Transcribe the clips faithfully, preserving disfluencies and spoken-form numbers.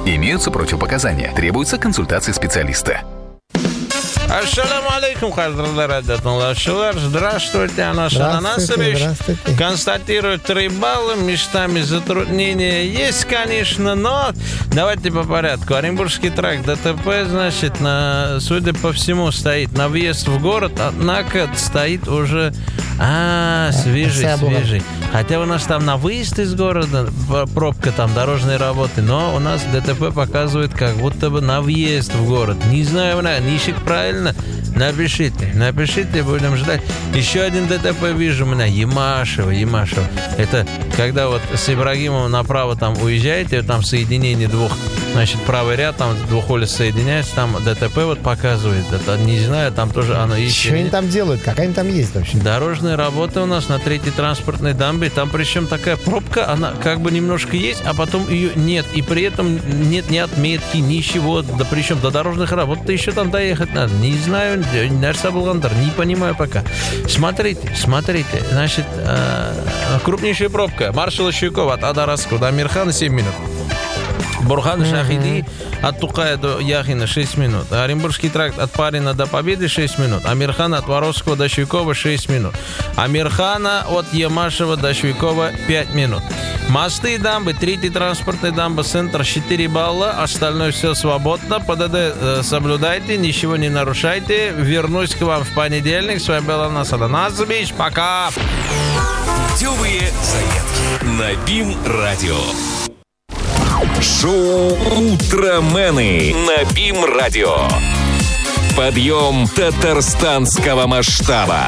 Имеются противопоказания. Требуется консультация специалиста. Ассаламу алейкум, здравствуйте, Анаш Ананасович. Констатирую три балла, местами затруднения есть, конечно, но давайте по порядку. Оренбургский тракт ДТП, значит, на, судя по всему, стоит на въезд в город, однако стоит уже... А, свежий, свежий. Хотя у нас там на выезд из города пробка, там дорожные работы, но у нас ДТП показывает как будто бы на въезд в город. Не знаю, Нищик, правильно? Напишите, напишите, будем ждать. Еще один ДТП вижу у меня, Ямашево, Ямашево. Это когда вот с Ибрагимом направо там уезжаете, там соединение двух, значит, правый ряд, там двух улиц соединяется, там ДТП вот показывает. Это, не знаю, там тоже оно есть. Что они там делают? Как они там есть вообще? Дорожные работы у нас на третьей транспортной дамбе. Там причем такая пробка, она как бы немножко есть, а потом ее нет. И при этом нет ни отметки, ничего. Да причем до дорожных работ еще там доехать надо. Не знаю, не понимаю пока. Смотрите, смотрите. Значит, крупнейшая пробка. Маршала Щуйкова от Адараску до Амирхана семь минут. Бурхан Шахиди от Тукая до Яхина шесть минут. Оренбургский тракт от Парина до Победы шесть минут. Амирхана от Воровского до Щуйкова шесть минут. Амирхана от Ямашева до Щуйкова пять минут. Мосты и дамбы, третий транспортный дамба, центр четыре балла, остальное все свободно. ПДД э, соблюдайте, ничего не нарушайте. Вернусь к вам в понедельник. С вами был Анас Ананасович. Пока! Путевые заявки на БИМ-радио. Шоу «Утромены» на БИМ-радио. Подъем татарстанского масштаба.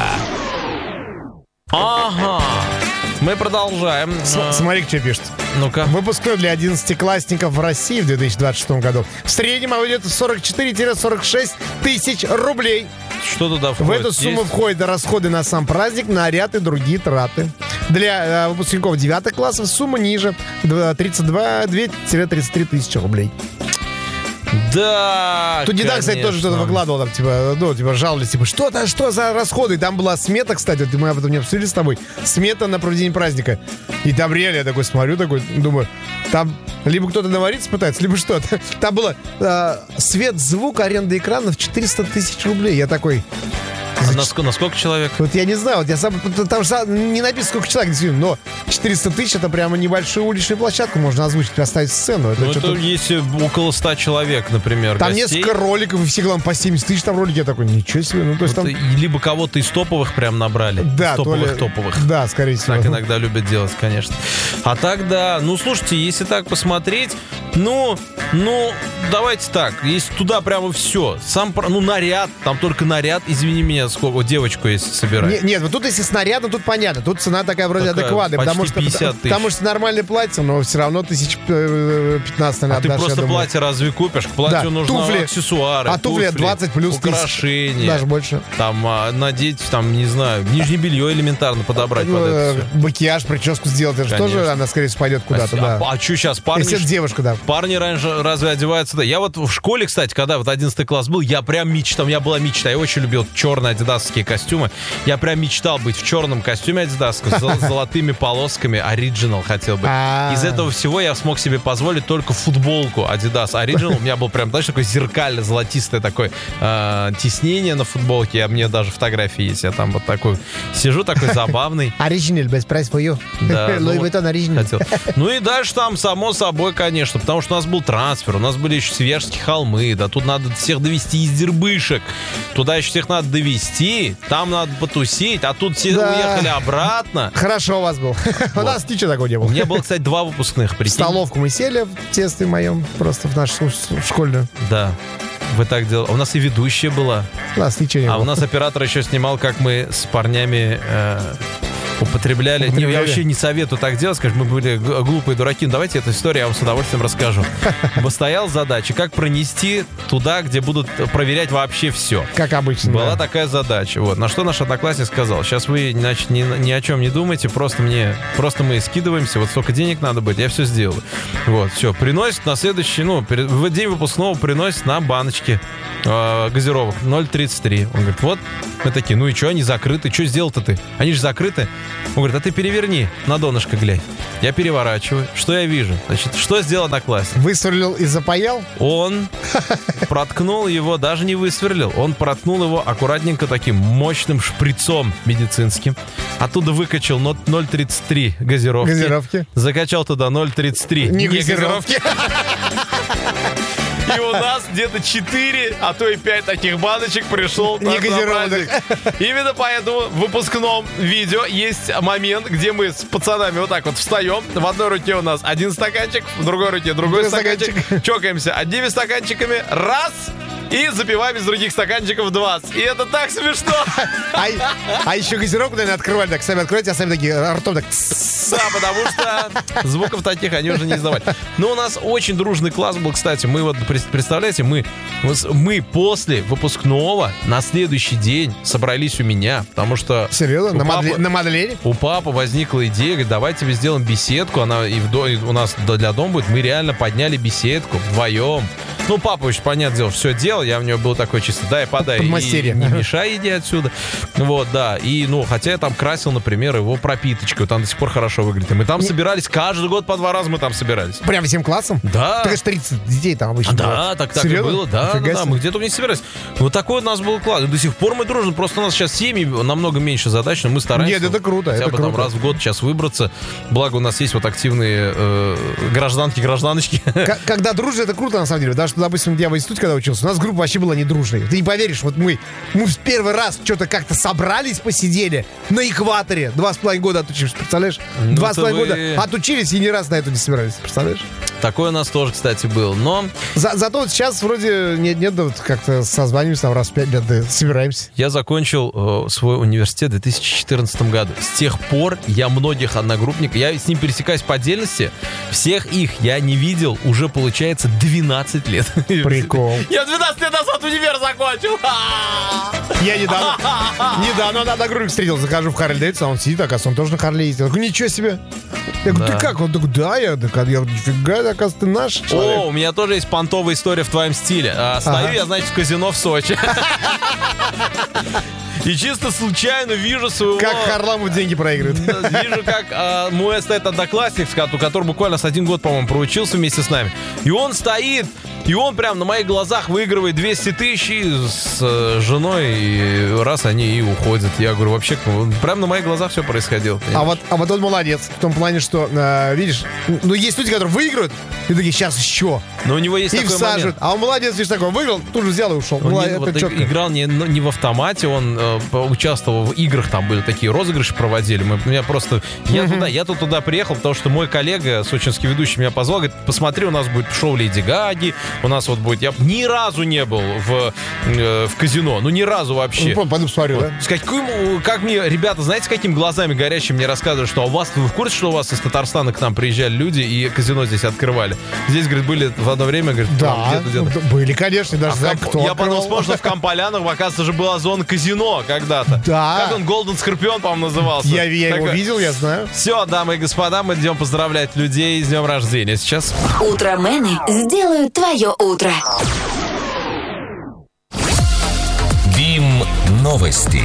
Ага. Мы продолжаем. С- смотри, что пишет. Ну-ка. Выпускной для одиннадцатиклассников в России в две тысячи двадцать шестом году в среднем выйдет сорок четыре - сорок шесть тысяч рублей. Что туда входит? В эту сумму Есть? входят расходы на сам праздник, наряд и другие траты. Для э, выпускников девятых классов сумма ниже – тридцать два - тридцать три тысячи рублей. Да, Тут недавно, кстати, тоже кто-то выкладывал, там, типа, ну, типа, жаловались, типа, что-то, что за расходы? И там была смета, кстати, вот мы об этом не обсудили с тобой, смета на проведение праздника. И там реально я такой смотрю, такой, думаю, там либо кто-то навариться пытается, либо что. Там было э, свет, звук, аренда экранов четыреста тысяч рублей. Я такой... А на, ск- на сколько человек? Вот я не знаю, вот я сам, там же не написано, сколько человек, действительно, но четыреста тысяч это прямо небольшую уличную площадку можно озвучить, поставить сцену. Это, ну, это если около ста человек, например, там гостей. Несколько роликов, и все главное по семьдесят тысяч там ролики, я такой, ничего себе. Ну, то есть Вот там... Либо кого-то из топовых прям набрали. Да, топовых, ли... топовых. Да, скорее всего. Так иногда любят делать, конечно. А так, да, ну, слушайте, если так посмотреть, ну, ну, давайте так, если туда прямо все, сам, ну, наряд, там только наряд, извини меня, сколько, девочку если собирать. Не, нет, вот тут если снаряд, ну, тут понятно, тут цена такая вроде такая, адекватная, потому что, потому, потому что нормальное платье, но все равно тысяч пятнадцать, наверное, А ты отдашь, просто платье разве купишь? К платью да, нужны туфли, аксессуары, а туфли, туфли двадцать плюс украшения. Тысяч, даже больше. Там а, надеть, там, не знаю, нижнее белье элементарно подобрать ну, под это все. Макияж, прическу сделать, это же тоже она, скорее всего, пойдет куда-то, а, да. А, а что сейчас, парни? Если это девушка, да. Парни раньше разве одеваются? Да. Я вот в школе, кстати, когда вот одиннадцатый класс был, я прям мечтал, у меня была мечта, я очень любил черные адидасовские костюмы. Я прям мечтал быть в черном костюме адидасовском с золотыми полосками, оригинал хотел быть. Из этого всего я смог себе позволить только футболку Adidas Original. У меня был прям, знаешь, такой зеркальный, золотистое такое э, тиснение на футболке. А мне даже фотографии есть. Я там вот такой сижу, такой забавный. Original, best price for you. Да, Louis ну, Vuitton Original. Хотел. Ну и дальше там, само собой, конечно, потому что у нас был трансфер, у нас были еще Свияжские холмы, да, тут надо всех довести из Дербышек. Туда еще всех надо довести, там надо потусить, а тут все да. уехали обратно. Хорошо у вас был. Вот. У нас ничего такого не было. У меня было, кстати, два выпускных, прикинь. В столовку мы сели в детстве моем, просто в нашу школьную. Да. Вы так делали. У нас и ведущая была. У нас ничего не а было. у нас оператор еще снимал, как мы с парнями... Э, Употребляли. Употребляли. Не, я вообще не советую так делать. Скажем, мы были глупые дураки. Ну, давайте эту историю я вам с удовольствием расскажу. Стояла задача, как пронести туда, где будут проверять вообще все. Как обычно. Была да. такая задача. Вот. На что наш одноклассник сказал: сейчас вы, значит, ни, ни о чем не думайте, просто мне, просто мы скидываемся, вот столько денег надо быть, я все сделаю. Вот, все. Приносит на следующий, ну, в день выпускного приносит нам баночки э, газировок ноль тридцать три. Он говорит, вот, мы такие, ну и что, они закрыты, что сделал-то ты? Они же закрыты. Он говорит, а ты переверни, на донышко глянь. Я переворачиваю. Что я вижу? Значит, что сделал одноклассник? Высверлил и запаял? Он проткнул его, даже не высверлил. Он проткнул его аккуратненько таким мощным шприцом медицинским. Оттуда выкачал ноль тридцать три газировки. Газировки. Закачал туда ноль тридцать три Не не газировки. И у нас где-то четыре, а то и пять таких баночек пришло на праздник. Именно поэтому в выпускном видео есть момент, где мы с пацанами вот так вот встаем. В одной руке у нас один стаканчик, в другой руке другой стаканчик. Чокаемся одними стаканчиками. Раз! И запиваем из других стаканчиков двадцать. И это так смешно. А, а еще газировку, наверное, открывали так. Сами откройте, а сами такие ртом так... Да, потому что звуков таких они уже не издавали. Но у нас очень дружный класс был, кстати. Мы вот, представляете, мы, мы после выпускного на следующий день собрались у меня, потому что... Серьезно? На, папы, модель, на модели? У папы возникла идея, говорит, давай тебе сделаем беседку. Она и, в, и у нас для дома будет. Мы реально подняли беседку вдвоем. Ну, папа очень, понятное дело, все делал. Я у него был такой чисто, дай, подай. И не мешай, иди отсюда. Вот, да. И, ну, хотя я там красил, например, его пропиточкой. Там до сих пор хорошо выглядит. И мы там собирались каждый год по два раза мы там собирались. Прям всем классом? Да. Так это тридцать детей там обычно. Да, бывает. так, так Серьезно? и было. Да, да, да, мы где-то у них собирались. Вот такой у нас был класс. И до сих пор мы дружим. Просто у нас сейчас семьи намного меньше задач, но мы стараемся. Нет, это круто. Хотя это бы круто. там раз в год сейчас выбраться. Благо у нас есть вот активные э, гражданки, гражданочки. Когда дружишь, это круто, на самом деле. Потому что, допустим, я в институте, когда учился, у нас группа вообще была не дружной. Ты не поверишь, вот мы, мы в первый раз что-то как-то собрались, посидели на экваторе. Два с половиной года отучились, представляешь? Ну, Два с половиной вы... года отучились и ни раз на это не собирались, представляешь? Такое у нас тоже, кстати, было, но... За, зато вот сейчас вроде нет-нет, вот как-то созваниваемся, там раз в пять лет да, собираемся. Я закончил э, свой университет в две тысячи четырнадцатом году. С тех пор я многих одногруппников, я с ним пересекаюсь по отдельности, всех их я не видел уже, получается, двенадцать лет. Прикол. Я двенадцать лет назад универ закончил. Я недавно, недавно на одногруппник встретил, захожу в Харли Дэвидсон, а он сидит, оказывается, он тоже на Харли ездил. Я говорю, ничего себе. Я говорю, Да. ты как? Он такой, да, я, так, я говорю, нифига, оказывается, ты наш человек. О, у меня тоже есть понтовая история в твоем стиле. А, стою Ага. я, значит, в казино в Сочи. И чисто случайно вижу своего... Как Харламов деньги проигрывает. Вижу, как а, мой стоит одноклассник, который буквально с один год, по-моему, проучился вместе с нами. И он стоит, и он прям на моих глазах выигрывает двести тысяч с э, женой, и раз они и уходят. Я говорю, вообще, прям на моих глазах все происходило. А вот, а вот он молодец, в том плане, что, э, видишь, ну, есть люди, которые выиграют, и такие, сейчас еще. Но у него есть И такой всаживают. момент. А он молодец, видишь, такой, выиграл, тут же взял и ушел. Он Ну, не, это вот четко. играл не, ну, не в автомате, он э, участвовал в играх, там были такие розыгрыши проводили. Мы, меня просто, я, туда, я тут туда приехал, потому что мой коллега, сочинский ведущий, меня позвал, говорит, посмотри, у нас будет шоу Леди Гаги, у нас вот будет... Я ни разу не был в, э, в казино, ну ни разу вообще. Ну, пойду посмотрю, Вот. да? С каким, как мне, ребята, знаете, с какими глазами горящими мне рассказывают, что а у вас, вы в курсе, что у вас из Татарстана к нам приезжали люди и казино здесь открывали? Здесь, говорит, были в одно время, говорит, Да, там где-то, где-то. были, конечно, даже А в знаю, Комп- кто Я потом открывал. вспомнил, что в Комполянах, оказывается, же была зона казино когда-то. Да. Как он, Golden Скорпион, по-моему, назывался. Я, я его видел, я знаю. Все, дамы и господа, мы идем поздравлять людей с днем рождения. Сейчас Утромены сделают твое утро. Бим новости.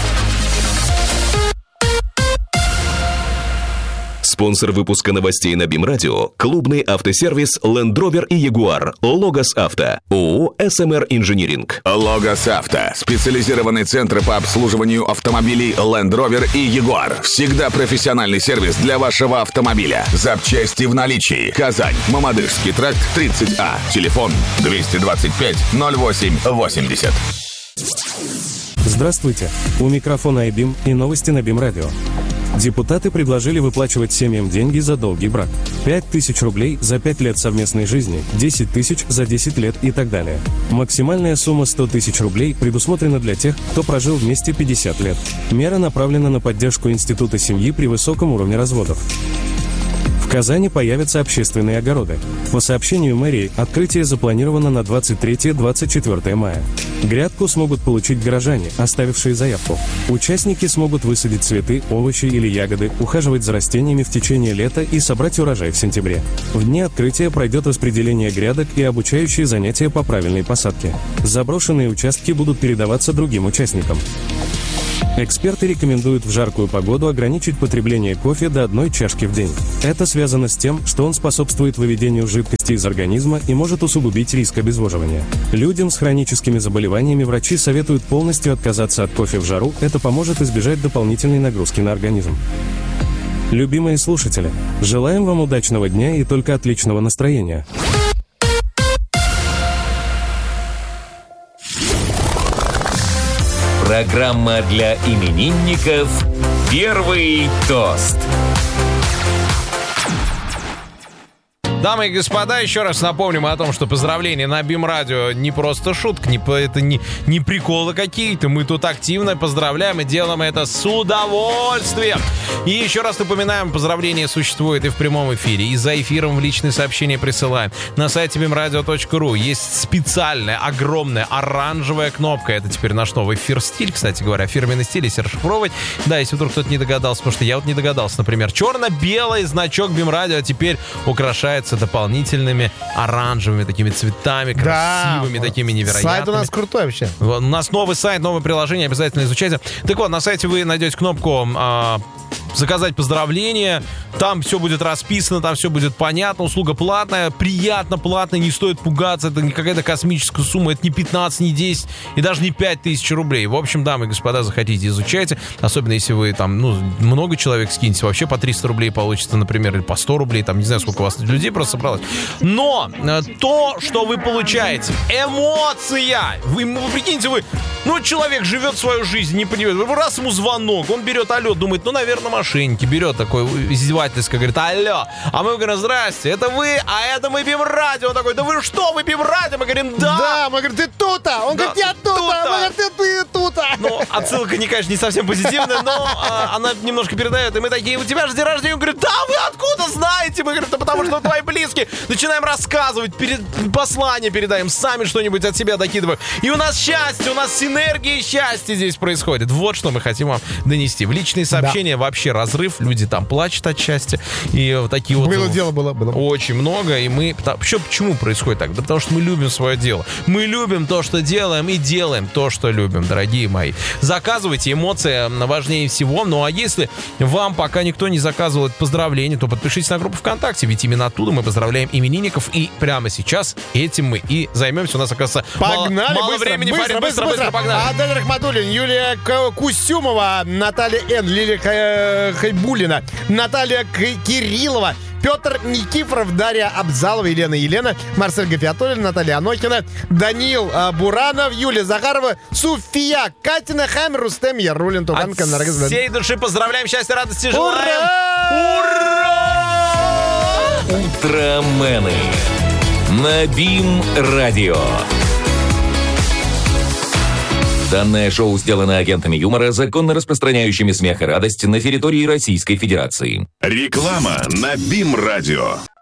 Спонсор выпуска новостей на Бим Радио – клубный автосервис Land Rover и Jaguar Logos Авто, ООО эс эм эр Инжиниринг. Логос Авто. Специализированные центры по обслуживанию автомобилей Land Rover и Jaguar. Всегда профессиональный сервис для вашего автомобиля. Запчасти в наличии. Казань. Мамадышский тракт тридцать А. Телефон двести двадцать пять ноль восемь восемьдесят. Здравствуйте. У микрофона Айбим и новости на Бим Радио. Депутаты предложили выплачивать семьям деньги за долгий брак. пять тысяч рублей за пять лет совместной жизни, десять тысяч за десять лет и так далее. Максимальная сумма сто тысяч рублей предусмотрена для тех, кто прожил вместе пятьдесят лет. Мера направлена на поддержку института семьи при высоком уровне разводов. В Казани появятся общественные огороды. По сообщению мэрии, открытие запланировано на двадцать третье — двадцать четвёртое мая. Грядку смогут получить горожане, оставившие заявку. Участники смогут высадить цветы, овощи или ягоды, ухаживать за растениями в течение лета и собрать урожай в сентябре. В дни открытия пройдет распределение грядок и обучающие занятия по правильной посадке. Заброшенные участки будут передаваться другим участникам. Эксперты рекомендуют в жаркую погоду ограничить потребление кофе до одной чашки в день. Это связано с тем, что он способствует выведению жидкости из организма и может усугубить риск обезвоживания. Людям с хроническими заболеваниями врачи советуют полностью отказаться от кофе в жару, это поможет избежать дополнительной нагрузки на организм. Любимые слушатели, желаем вам удачного дня и только отличного настроения. Программа для именинников «Первый тост». Дамы и господа, еще раз напомним о том, что поздравления на БИМ-радио не просто шутка, не, это не, не приколы какие-то. Мы тут активно поздравляем и делаем это с удовольствием. И еще раз напоминаем, поздравления существуют и в прямом эфире, и за эфиром в личные сообщения присылаем. На сайте бим радио точка ру есть специальная, огромная оранжевая кнопка. Это теперь наш новый эфир-стиль, кстати говоря, фирменный стиль, если расшифровывать. Да, если вдруг кто-то не догадался, потому что я вот не догадался, например. Черно-белый значок БИМ-радио теперь украшается дополнительными оранжевыми такими цветами, красивыми, да, такими невероятными. Сайт у нас крутой вообще. У нас новый сайт, новое приложение, обязательно изучайте. Так вот, на сайте вы найдете кнопку а, «Заказать поздравления». Там все будет расписано, там все будет понятно. Услуга платная, приятно платная, не стоит пугаться. Это не какая-то космическая сумма, это не пятнадцать, не десять и даже не пять тысяч рублей. В общем, дамы и господа, заходите, изучайте. Особенно если вы там, ну, много человек скинете, вообще по триста рублей получится, например, или по сто рублей, там, не знаю, сколько у вас людей просто собралось. Но то, что вы получаете, эмоция. Вы, вы прикиньте, вы, ну, человек живет свою жизнь, не понимает. Раз ему звонок, он берет, алло, думает, ну, наверное, мошенники. Берет такой издевательский, говорит, алло. А мы говорим, здрасте, это вы, а это мы БИМ-радио. Он такой, да вы что, вы БИМ-радио? Мы говорим, да. Да, мы говорим, ты тут-то. Он да, говорит, я тут-то. Мы говорим, ты, ты тут-то. Ну, отсылка, не, конечно, не совсем позитивная, но а, она немножко передает. И мы такие, у тебя же день рождения. Он говорит, да, вы откуда знаете? Мы говорим, да потому что твои близкие. Начинаем рассказывать, перед, послание передаем, сами что-нибудь от себя докидываем. И у нас счастье, у нас синергия счастья здесь происходит. Вот что мы хотим вам донести. В личные сообщения да. вообще разрыв. Люди там плачут от счастья. И вот такие вот... Было дело, было, было. Очень много. И мы... Почему, почему происходит так? Да потому что мы любим свое дело. Мы любим то, что делаем, и делаем то, что любим, дорогие мои. Заказывайте, эмоции важнее всего. Ну а если вам пока никто не заказывал поздравления, то подпишитесь на группу ВКонтакте, ведь именно оттуда мы поздравляем именинников. И прямо сейчас этим мы и займемся. У нас, оказывается, погнали, мало, мало быстро, времени. Быстро, быстро, быстро, быстро, быстро, погнали. Адель Рахматуллин, Юлия Кусюмова, Наталья Н, Лилия Хайбулина, Наталья Кириллова, Петр Никифоров, Дарья Абзалова, Елена Елена, Марсель Гафиатуллин, Наталья Анохина, Данил а, Буранов, Юлия Захарова, Суфия Катина, Хамер, Рустем Ярулин, Туганка, Наргиз. От всей души поздравляем, счастья, радости, желаем. Ура! Ура! Утромены на БИМ-радио. Данное шоу сделано агентами юмора, законно распространяющими смех и радость на территории Российской Федерации. Реклама на БИМ-радио.